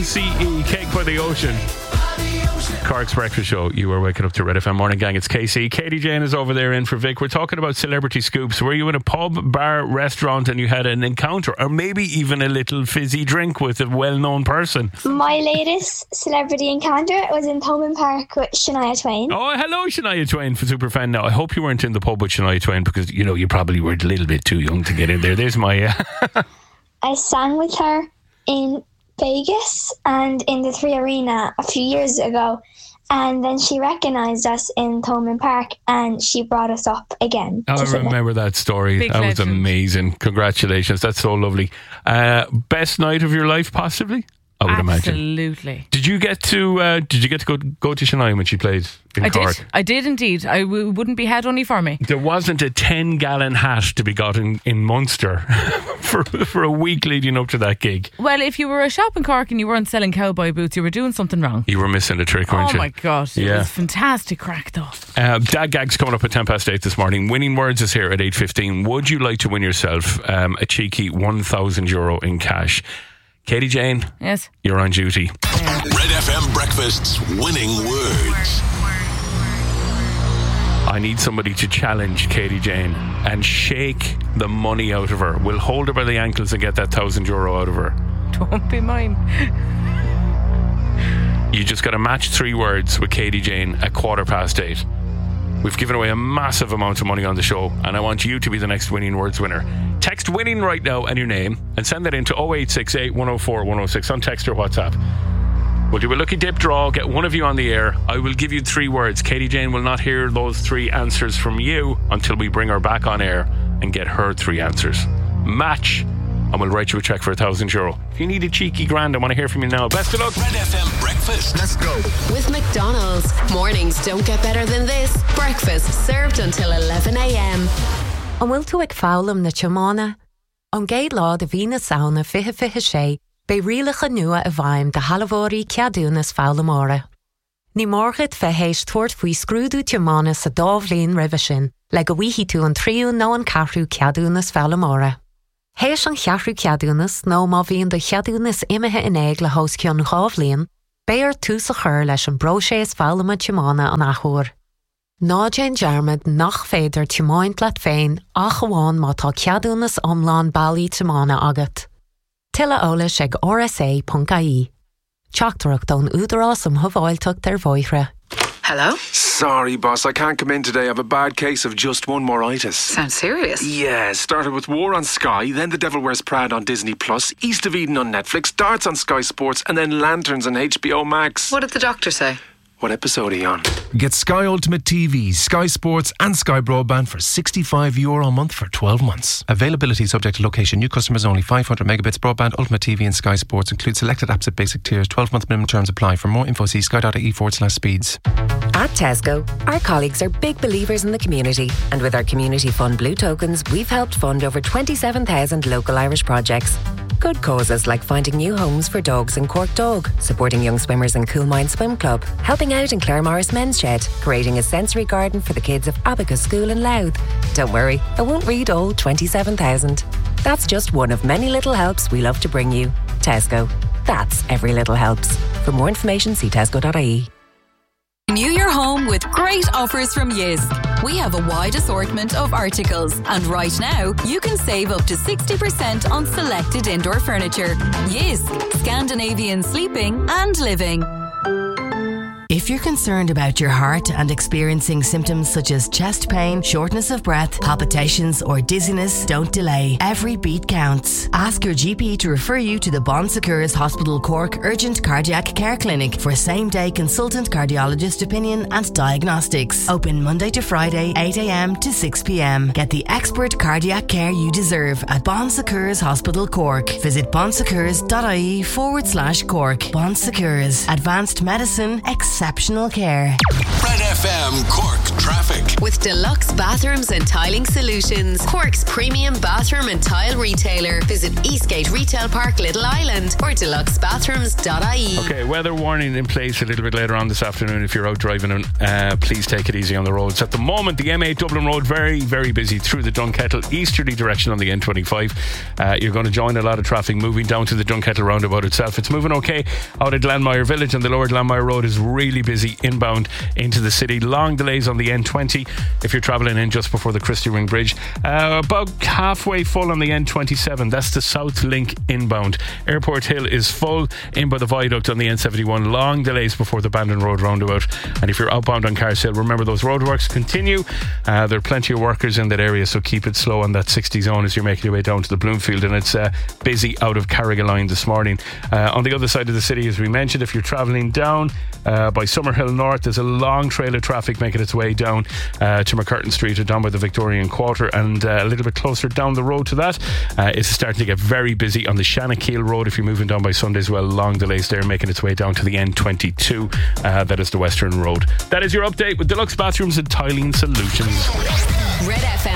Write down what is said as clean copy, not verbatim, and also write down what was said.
KCE, Cake by the Ocean. Cork's Breakfast Show. You are waking up to Red FM Morning Gang. It's KC. Katie Jane is over there in for Vic. We're talking about celebrity scoops. Were you in a pub, bar, restaurant and you had an encounter or maybe even a little fizzy drink with a well-known person? My latest celebrity encounter was in Thomond Park with Shania Twain. Oh, hello Shania Twain for Superfan. Now, I hope you weren't in the pub with Shania Twain because, you know, you probably were a little bit too young to get in there. There's my... I sang with her in Vegas and in the 3 Arena a few years ago. And then she recognised us in Thomond Park and she brought us up again. I remember that story. Big that legend. was amazing. Congratulations. That's so lovely. Best night of your life, possibly? I would imagine. Absolutely. Did you get to go to Shania when she played in Cork? I did indeed. I wouldn't be had only for me. There wasn't a 10-gallon hat to be got in Munster for a week leading up to that gig. Well, if you were a shop in Cork and you weren't selling cowboy boots, you were doing something wrong. You were missing a trick, weren't you? Oh my God. It was fantastic crack though. Dad Gag's coming up at 8:10 this morning. Winning Words is here at 8:15. Would you like to win yourself a cheeky €1,000 in cash? Katie Jane, yes, you're on duty. Red FM Breakfast's Winning Words. I need somebody to challenge Katie Jane and shake the money out of her. We'll hold her by the ankles and get that €1,000 out of her. Don't be mine. You just got to match 3 words with Katie Jane at 8:15. We've given away a massive amount of money on the show and I want you to be the next Winning Words winner. Text winning right now and your name and send that in to 0868 104 106 on text or WhatsApp. We'll do a lucky dip draw, get one of you on the air. I will give you 3 words. Katie Jane will not hear those 3 answers from you until we bring her back on air and get her 3 answers. Match and we'll write you a cheque for €1,000. If you need a cheeky grand, I want to hear from you now. Best of luck. Red FM Breakfast. Let's go. With McDonald's. Mornings don't get better than this. Breakfast served until 11 a.m. An bhfuil tú ag fálam na tiomána? An géad lá de bhí na saona fiche sé, be rialacha nua a bhaim de halavórí ceadúnas fálamóra. Ní mórgad fe héis tuairt faoi scrúdú tiomána sa dábhlíon ribhe sin, le go bhíhí tú an tríú nó an carrú ceadúnas fálamóra. Héis an chearrú ceadúnas nó má bhíon do cheadúnas imethe in éig le hós cionn chábhlíon, béar tú sa chur leis an broséis fálama tiomána an achúr. Ná Jane Jarmad nach féidir tiomáint leat féin ach amháin má tá ceadúnas omláin bailí tiomána agat. Tilla ólas ag rsa.ie. Teachtarach don údarás thomháilteacht ar bhoithre. Hello? Sorry, boss, I can't come in today. I have a bad case of just one moritis. Sounds serious. Yeah, started with War on Sky, then The Devil Wears Prada on Disney Plus, East of Eden on Netflix, Darts on Sky Sports, and then Lanterns on HBO Max. What did the doctor say? What episode are you on? Get Sky Ultimate TV, Sky Sports and Sky Broadband for €65 a month for 12 months. Availability subject to location. New customers only. 500 megabits broadband, Ultimate TV and Sky Sports. Include selected apps at basic tiers. 12-month minimum terms apply. For more info, see sky.ie/speeds. At Tesco, our colleagues are big believers in the community. And with our Community Fund Blue Tokens, we've helped fund over 27,000 local Irish projects. Good causes like finding new homes for dogs in Cork Dog, supporting young swimmers in Coolmine Swim Club, helping out in Clare Morris Men's Shed, creating a sensory garden for the kids of Abacus School in Louth. Don't worry, I won't read all 27,000. That's just one of many little helps we love to bring you. Tesco. That's every little helps. For more information, see tesco.ie. Renew your home with great offers from Jysk. We have a wide assortment of articles, and right now you can save up to 60% on selected indoor furniture. Jysk, Scandinavian sleeping and living. If you're concerned about your heart and experiencing symptoms such as chest pain, shortness of breath, palpitations or dizziness, don't delay. Every beat counts. Ask your GP to refer you to the Bon Secours Hospital Cork Urgent Cardiac Care Clinic for same-day consultant cardiologist opinion and diagnostics. Open Monday to Friday, 8 a.m. to 6 p.m. Get the expert cardiac care you deserve at Bon Secours Hospital Cork. Visit bonsecours.ie/Cork. Bon Secours. Advanced medicine, exceptional care. Red FM Cork traffic. With Deluxe Bathrooms and Tiling Solutions, Cork's premium bathroom and tile retailer. Visit Eastgate Retail Park, Little Island, or deluxebathrooms.ie. Okay, weather warning in place a little bit later on this afternoon. If you're out driving, please take it easy on the roads. At the moment, the M8 Dublin Road very, very busy through the Dunkettle easterly direction on the N25. You're going to join a lot of traffic moving down to the Dunkettle roundabout itself. It's moving okay out at Glanmire Village, and the lower Glanmire Road is really busy inbound into the city. Long delays on the N20 if you're travelling in just before the Christie Ring Bridge. About halfway full on the N27. That's the South Link inbound. Airport Hill is full in by the viaduct on the N71. Long delays before the Bandon Road roundabout. And if you're outbound on Carshill, remember those roadworks continue. There are plenty of workers in that area, so keep it slow on that 60 zone as you're making your way down to the Bloomfield, and it's busy out of Carrigaline this morning. On the other side of the city, as we mentioned, if you're travelling down by Summerhill North, there's a long trail of traffic making its way down to McCurtain Street or down by the Victorian Quarter, and a little bit closer down the road to that, it's starting to get very busy on the Shanakeel Road. If you're moving down by Sunday as well, long delays there making its way down to the N22. That is the Western Road. That is your update with Deluxe Bathrooms and Tiling Solutions. Red FM.